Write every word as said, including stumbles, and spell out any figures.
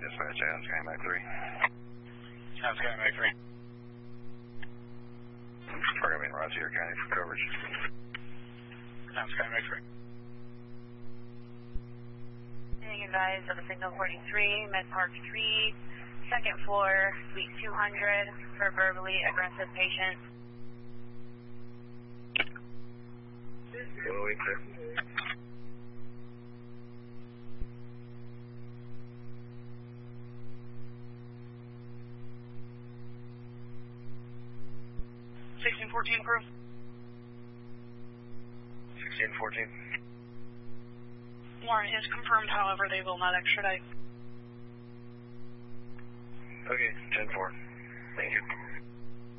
dispatch, Adam Sky Mac three. Adam Sky Mac three. Programming Roger County for coverage. Adam Sky Mac three. Being advised of a signal forty-three, Med Park three, second floor, suite two hundred, for verbally aggressive patient. One week, sir. sixteen fourteen approved. sixteen fourteen. Warrant is confirmed, however, they will not extradite. Okay, ten four. Thank you.